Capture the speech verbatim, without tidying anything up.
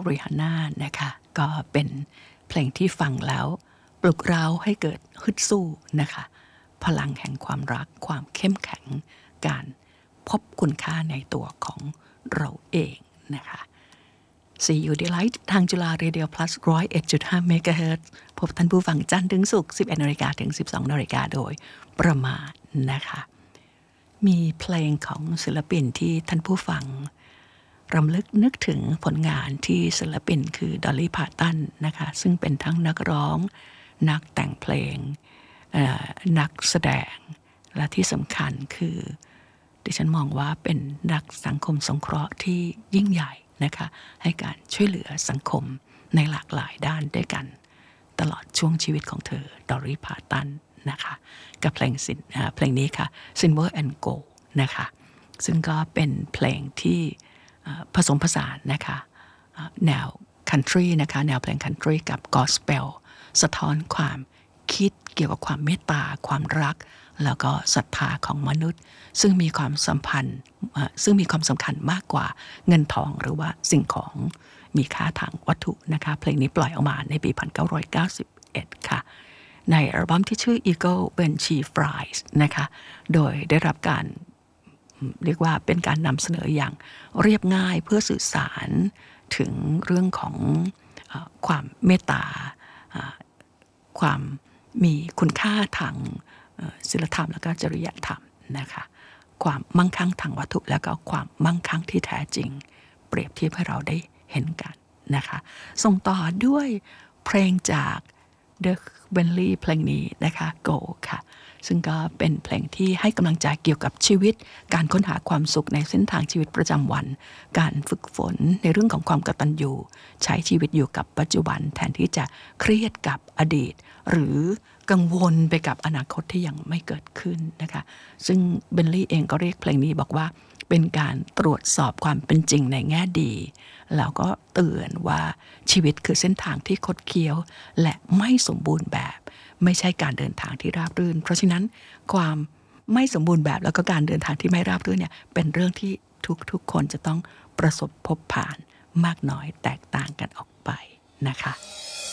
ริฮาน่านะคะก็เป็นเพลงที่ฟังแล้วปลุกเร้าให้เกิดฮึดสู้นะคะพลังแห่งความรักความเข้มแข็งการพบคุณค่าในตัวของเราเองนะคะ See You Delight ทางจุฬา Radio Plus หนึ่งร้อยเอ็ดจุดห้า เมกะเฮิรตซ์พบท่านผู้ฟังจันทร์ถึงศุกร์ สิบเอ็ดนาฬิกาถึง สิบสองนาฬิกาโดยประมาณนะคะมีเพลงของศิลปินที่ท่านผู้ฟังรำลึกนึกถึงผลงานที่ศิลปินคือดอลลี่ พาร์ตันนะคะซึ่งเป็นทั้งนักร้องนักแต่งเพลงนักแสดงและที่สำคัญคือดิฉันมองว่าเป็นนักสังคมสงเคราะห์ที่ยิ่งใหญ่นะคะให้การช่วยเหลือสังคมในหลากหลายด้านด้วยกันตลอดช่วงชีวิตของเธอดอลลี่ พาร์ตันนะคะกับเพลงสินเพลงนี้ค่ะ Silver and Gold นะคะซึ่งก็เป็นเพลงที่ผสมผสานนะคะแนวคันทรีนะคะแนวเพลงคันทรีกับกอสเปลสะท้อนความคิดเกี่ยวกับความเมตตาความรักแล้วก็ศรัทธาของมนุษย์ซึ่งมีความสัมพันธ์ซึ่งมีความสำคัญมากกว่าเงินทองหรือว่าสิ่งของมีค่าทางวัตถุนะคะเพลงนี้ปล่อยออกมาในปีหนึ่งพันเก้าร้อยเก้าสิบเอ็ดค่ะในอัลบั้มที่ชื่อ Eagle When She Flies นะคะโดยได้รับการเรียกว่าเป็นการนำเสนออย่างเรียบง่ายเพื่อสื่อสารถึงเรื่องของเอ่อความเมตตาความมีคุณค่าทางศีลธรรมและก็จริยธรรมนะคะความมั่งคั่งทางวัตถุและก็ความมั่งคั่งที่แท้จริงเปรียบเทียบให้เราได้เห็นกันนะคะส่งต่อด้วยเพลงจาก The Bentley เพลงนี้นะคะ Go ค่ะซึ่งก็เป็นเพลงที่ให้กำลังใจเกี่ยวกับชีวิตการค้นหาความสุขในเส้นทางชีวิตประจำวันการฝึกฝนในเรื่องของความกตัญญูใช้ชีวิตอยู่กับปัจจุบันแทนที่จะเครียดกับอดีตหรือกังวลไปกับอนาคตที่ยังไม่เกิดขึ้นนะคะซึ่งเบนลี่เองก็เรียกเพลงนี้บอกว่าเป็นการตรวจสอบความเป็นจริงในแง่ดีแล้วก็เตือนว่าชีวิตคือเส้นทางที่คดเคี้ยวและไม่สมบูรณ์แบบไม่ใช่การเดินทางที่ราบรื่นเพราะฉะนั้นความไม่สมบูรณ์แบบแล้วก็การเดินทางที่ไม่ราบรื่นเนี่ยเป็นเรื่องที่ทุกๆคนจะต้องประสบพบผ่านมากน้อยแตกต่างกันออกไปนะคะ